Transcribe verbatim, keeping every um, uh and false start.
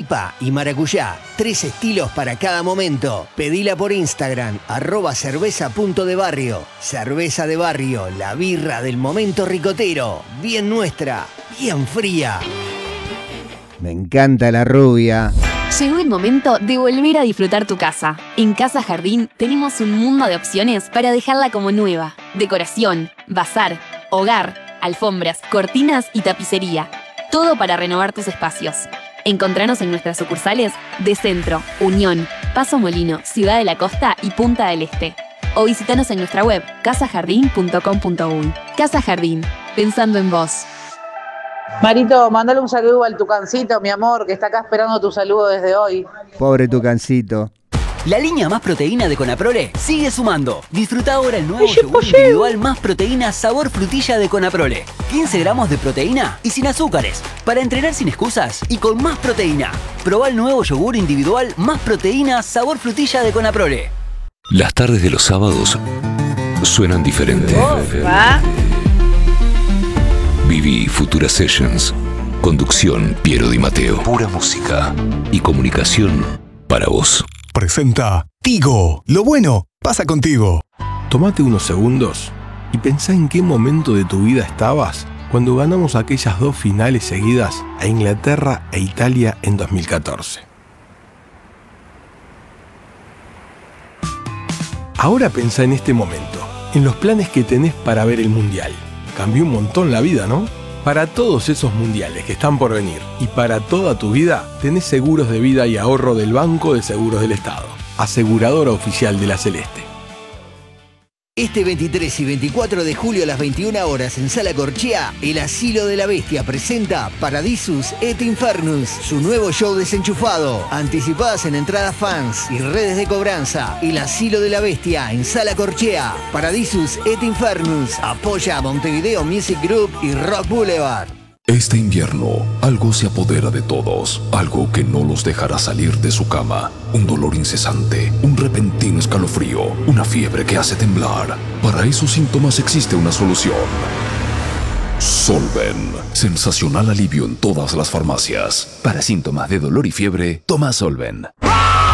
I P A y maracuyá. Tres estilos para cada momento. Pedila por Instagram, arroba cerveza punto de barrio. Cerveza de barrio, la birra del momento ricotero. Bien nuestra, bien fría. Me encanta la rubia. Llegó el momento de volver a disfrutar tu casa. En Casa Jardín tenemos un mundo de opciones para dejarla como nueva. Decoración, bazar, hogar, alfombras, cortinas y tapicería. Todo para renovar tus espacios. Encontranos en nuestras sucursales de Centro, Unión, Paso Molino, Ciudad de la Costa y Punta del Este. O visitanos en nuestra web casa jardín punto com punto uy. Casa Jardín, pensando en vos. Marito, mandale un saludo al Tucancito, mi amor, que está acá esperando tu saludo desde hoy. Pobre Tucancito. La línea Más Proteína de Conaprole sigue sumando. Disfruta ahora el nuevo yogur individual Más Proteína sabor frutilla de Conaprole. quince gramos de proteína y sin azúcares. Para entrenar sin excusas y con más proteína. Probá el nuevo yogur individual Más Proteína sabor frutilla de Conaprole. Las tardes de los sábados suenan diferente. ¿Va? Viví Futura Sessions. Conducción Piero Di Matteo. Pura música y comunicación para vos. Presenta Tigo. Lo bueno pasa contigo. Tómate unos segundos y pensá en qué momento de tu vida estabas cuando ganamos aquellas dos finales seguidas a Inglaterra e Italia en dos mil catorce. Ahora pensá en este momento, en los planes que tenés para ver el Mundial. Cambió un montón la vida, ¿no? Para todos esos mundiales que están por venir y para toda tu vida, tenés seguros de vida y ahorro del Banco de Seguros del Estado, aseguradora oficial de la Celeste. Este veintitrés y veinticuatro de julio a las veintiuna horas en Sala Corchea, El Asilo de la Bestia presenta Paradisus et Infernus, su nuevo show desenchufado. Anticipadas en entradas fans y redes de cobranza. El Asilo de la Bestia en Sala Corchea. Paradisus et Infernus. Apoya a Montevideo Music Group y Rock Boulevard. Este invierno, algo se apodera de todos, algo que no los dejará salir de su cama. Un dolor incesante, un repentino escalofrío, una fiebre que hace temblar. Para esos síntomas existe una solución. Solven. Sensacional alivio en todas las farmacias. Para síntomas de dolor y fiebre, toma Solven.